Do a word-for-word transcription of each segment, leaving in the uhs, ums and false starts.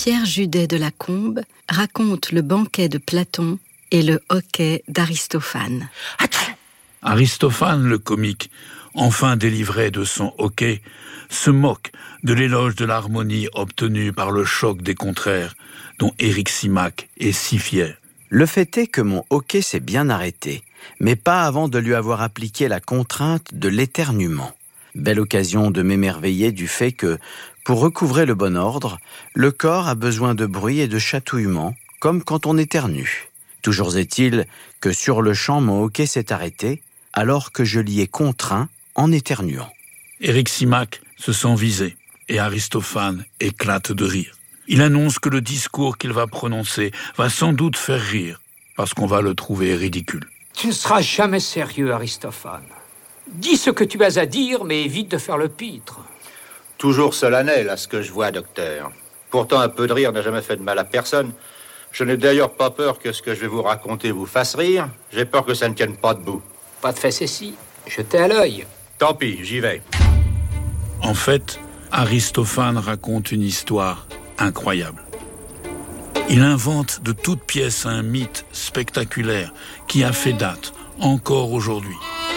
Pierre Judet de la Combe raconte le banquet de Platon et le hoquet d'Aristophane. Aristophane, le comique, enfin délivré de son hoquet, se moque de l'éloge de l'harmonie obtenue par le choc des contraires dont Eryximach est si fier. Le fait est que mon hoquet s'est bien arrêté, mais pas avant de lui avoir appliqué la contrainte de l'éternuement. Belle occasion de m'émerveiller du fait que, pour recouvrer le bon ordre, le corps a besoin de bruit et de chatouillement, comme quand on éternue. Toujours est-il que sur le champ, mon hoquet s'est arrêté, alors que je l'y ai contraint en éternuant. Eryximach se sent visé, et Aristophane éclate de rire. Il annonce que le discours qu'il va prononcer va sans doute faire rire, parce qu'on va le trouver ridicule. Tu ne seras jamais sérieux, Aristophane. Dis ce que tu as à dire, mais évite de faire le pitre. Toujours solennel à ce que je vois, docteur. Pourtant, un peu de rire n'a jamais fait de mal à personne. Je n'ai d'ailleurs pas peur que ce que je vais vous raconter vous fasse rire. J'ai peur que ça ne tienne pas debout. Pas de facétie. Jetez à l'œil. Tant pis, j'y vais. En fait, Aristophane raconte une histoire incroyable. Il invente de toutes pièces un mythe spectaculaire qui a fait date encore aujourd'hui.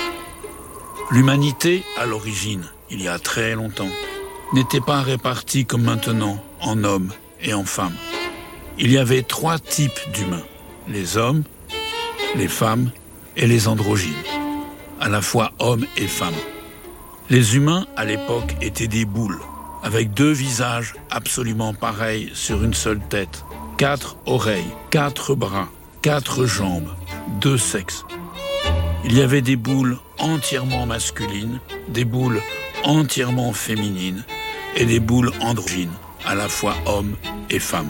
L'humanité, à l'origine, il y a très longtemps, n'était pas répartie comme maintenant en hommes et en femmes. Il y avait trois types d'humains, les hommes, les femmes et les androgynes, à la fois hommes et femmes. Les humains, à l'époque, étaient des boules, avec deux visages absolument pareils sur une seule tête, quatre oreilles, quatre bras, quatre jambes, deux sexes. Il y avait des boules entièrement masculines, des boules entièrement féminines et des boules androgynes, à la fois hommes et femmes.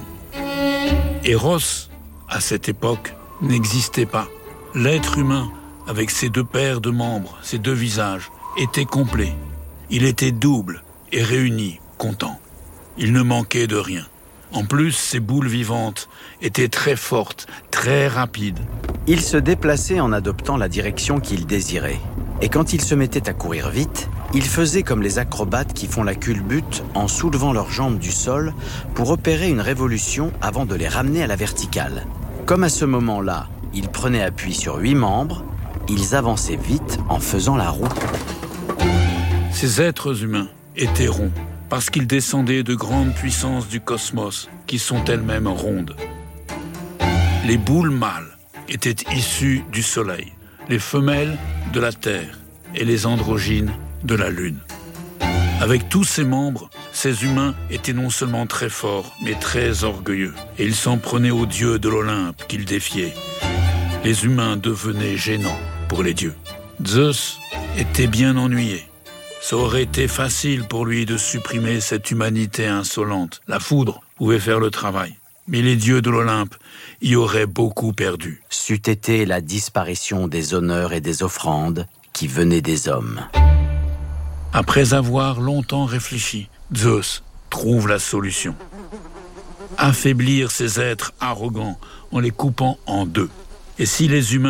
Eros, à cette époque, n'existait pas. L'être humain, avec ses deux paires de membres, ses deux visages, était complet. Il était double et réuni, content. Il ne manquait de rien. En plus, ces boules vivantes étaient très fortes, très rapides. Il se déplaçait en adoptant la direction qu'il désirait. Et quand il se mettait à courir vite, il faisait comme les acrobates qui font la culbute en soulevant leurs jambes du sol pour opérer une révolution avant de les ramener à la verticale. Comme à ce moment-là, il prenait appui sur huit membres, ils avançaient vite en faisant la roue. Ces êtres humains étaient ronds parce qu'ils descendaient de grandes puissances du cosmos qui sont elles-mêmes rondes. Les boules mâles étaient issues du soleil, les femelles de la terre et les androgynes de la lune. Avec tous ces membres, ces humains étaient non seulement très forts, mais très orgueilleux, et ils s'en prenaient aux dieux de l'Olympe qu'ils défiaient. Les humains devenaient gênants pour les dieux. Zeus était bien ennuyé. Ça aurait été facile pour lui de supprimer cette humanité insolente. La foudre pouvait faire le travail. Mais les dieux de l'Olympe y auraient beaucoup perdu. C'eût été la disparition des honneurs et des offrandes qui venaient des hommes. Après avoir longtemps réfléchi, Zeus trouve la solution. Affaiblir ces êtres arrogants en les coupant en deux. Et si les humains